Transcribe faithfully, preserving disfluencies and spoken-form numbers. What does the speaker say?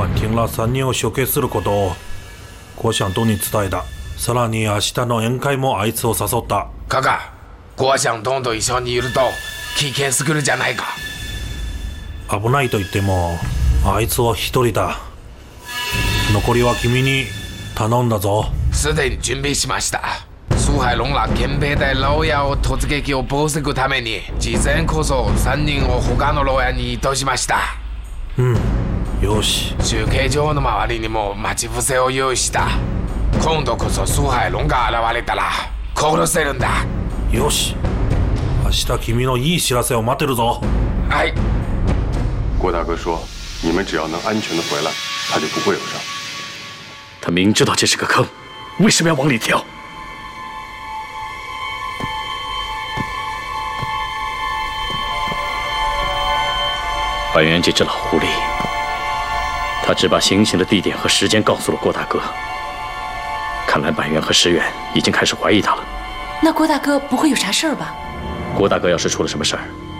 晚听了三人を処刑することをコシャントに伝えた。さらに明日の宴会もあいつを誘った。 カカ、コシャントンと一緒にいると危険すぎるじゃないか。 危ないと言ってもあいつは一人だ。残りは君に頼んだぞ。 すでに準備しました。苏海龙ら憲兵隊牢屋を突撃を防ぐために事前こそさんにんを他の牢屋に移動しました。 うん、よし。 集計場の周りにも待ち伏せを用意した。今度こそ苏海龍が現れたら殺せるんだ。 よし、明日君のいい知らせを待ってるぞ。 はい。 郭大哥说，你们只要能安全的回来，他就不会有事。 他明知道这是个坑，为什么要往里跳？板垣这只老狐狸，他只把行刑的地点和时间告诉了郭大哥。看来板垣和石原已经开始怀疑他了。 那郭大哥不会有啥事儿吧？ 郭大哥要是出了什么事儿，